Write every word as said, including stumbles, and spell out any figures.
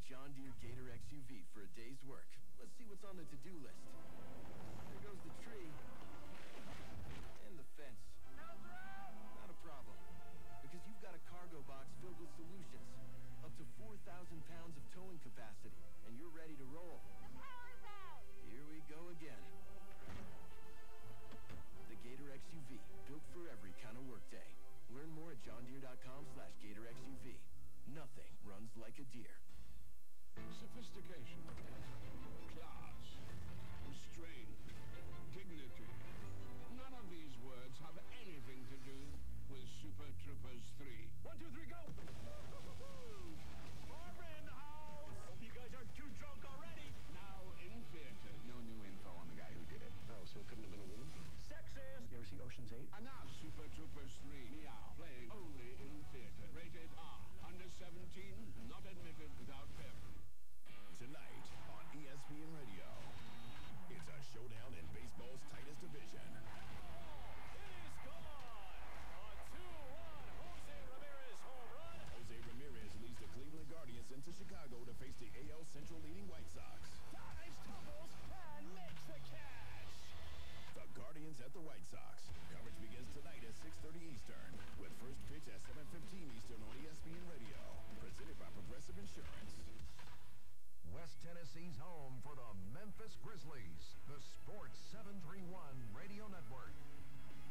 John Deere Gator X U V for a day's work. Let's see what's on the to-do list. There goes the tree. And the fence. Not a problem. Because you've got a cargo box filled with solutions.